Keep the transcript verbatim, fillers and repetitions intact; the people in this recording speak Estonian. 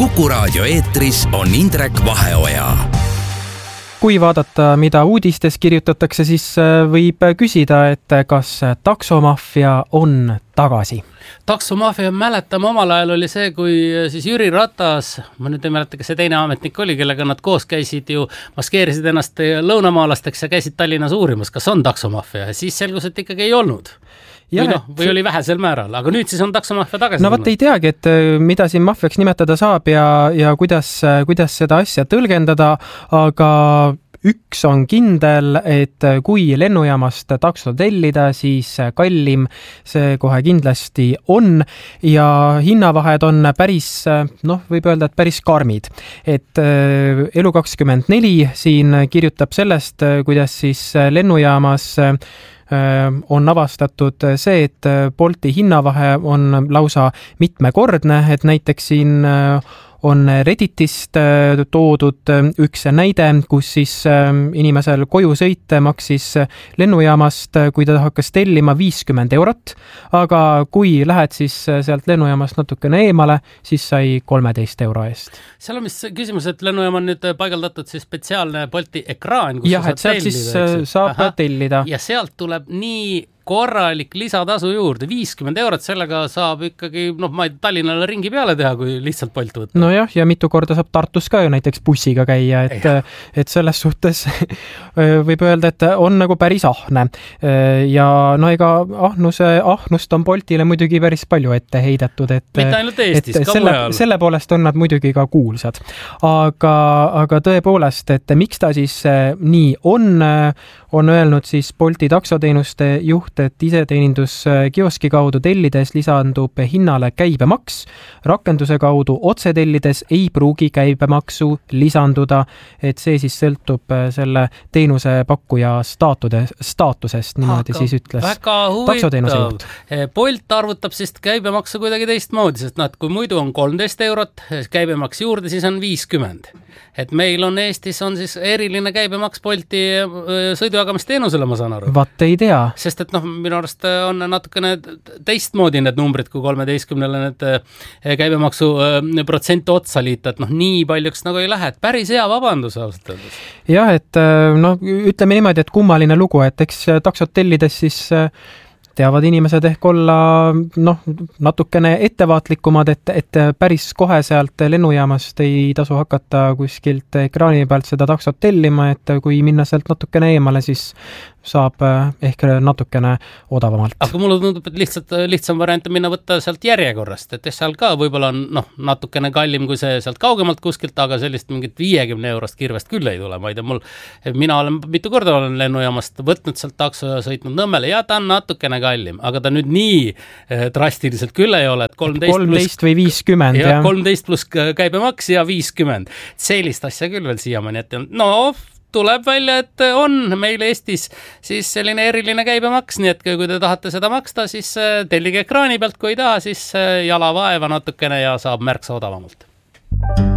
Kuku Raadio eetris on Indrek Vaheoja. Kui vaadata, mida uudistes kirjutatakse, siis võib küsida, et kas taksomafia on tagasi. Taksomafia mäletame omal ajal oli see, kui siis Jüri Ratas, ma nüüd ei mäleta, kas see teine ametnik oli, kellega nad koos käisid ju, maskeerisid ennast lõunamaalasteks ja käisid Tallinnas uurimas, kas on taksomafia, ja siis selgus, et ikkagi ei olnud. Või, no, või oli vähesel määral, aga nüüd siis on taksomafia tagasi. No vot ei teagi, et mida siin mafiaks nimetada saab ja, ja kuidas, kuidas seda asja tõlgendada, aga üks on kindel, et kui lennujaamast takso tellida, siis kallim see kohe kindlasti on ja hinnavahed on päris, noh, võib öelda, et päris karmid. Et Elu kakskümmend neli siin kirjutab sellest, kuidas siis lennujaamas on avastatud see, et Bolti hinnavahe on lausa mitmekordne, et näiteks siin on Redditist toodud üks näide, kus siis inimesel koju sõite maksis lennujaamast, kui ta hakkas tellima viiskümmend eurot, aga kui lähed siis sealt lennujaamast natukene eemale, siis sai kolmeteist euro eest. Seal on vist küsimus, et lennujaam on nüüd paigaldatud siis spetsiaalne Bolti ekraan, kus jah, et sealt siis saab Aha. tellida. Ja sealt tuleb nii korralik lisatasu juurde, viiskümmend eurot, sellega saab ikkagi, noh, ma ei Tallinnale ringi peale teha, kui lihtsalt Bolt võtta. No jah, ja mitu korda saab Tartus ka ju näiteks bussiga käia, et, et selles suhtes võib öelda, et on nagu päris ahne. Ja no ega ahnuse, ahnust on Boltile muidugi päris palju ette heidetud, et, mitte ainult Eestis, et selle, selle poolest on nad muidugi ka kuulsad. Aga, aga tõepoolest, et miks ta siis nii on, on öelnud siis Bolti taksoteenuste juht, et iseteeninduskioski kaudu tellides lisandub hinnale käibemaks. Rakenduse kaudu otse tellides ei pruugi käibemaksu lisanduda, et see siis sõltub selle teenuse pakkuja staatude, staatusest, niimoodi aga siis ütles taksoteenuse juht. Bolt arvutab siis käibemaksu kuidagi teistmoodi, sest nad, kui muidu on kolmteist eurot, käibemaks juurde, siis on viiskümmend. Et meil on Eestis on siis eriline käibemaks Bolti sõidujagamisteenusele, ma saan aru. Vat ei tea. Sest et noh, minu arust on natukene teistmoodi need numbrid, kui kolmeteistkümnele need käibemaksu protsent otsa liita, et noh, nii paljuks nagu ei lähe, et päris hea vabandus ausalt öeldes. Jah, et noh, ütleme niimoodi, et kummaline lugu, et eks taksot tellides siis teavad inimesed ehk olla noh, natukene ettevaatlikumad, et, et päris kohe sealt lennujaamast ei tasu hakata kuskilt ekraani pealt seda taksot tellima, et kui minna sealt natukene eemale, siis saab ehk natukene odavamalt. Aga mulle tundub, et lihtsalt lihtsam variant on minna võtta sealt järjekorrast, et seal ka võib-olla on noh, natukene kallim kui see sealt kaugemalt kuskilt, aga sellist mingit viiekümne eurost kirvest küll ei tule. Ma ei tea, mul, mina olen mitu korda olen lennujaamast võtnud sealt takso ja sõitnud Nõmmele ja ta on natukene kallim, aga ta nüüd nii drastiliselt küll ei ole, et kolmteist, kolmteist või viiskümmend. Ja, kolmteist pluss käibemaks ja viiskümmend. Sellist asja küll veel siiamaani, et no tuleb välja, et on meil Eestis siis selline eriline käibemaks, nii et kui te tahate seda maksta, siis tellige ekraani pealt, kui ei taha, siis jala vaeva natukene ja saab märksa odavamalt.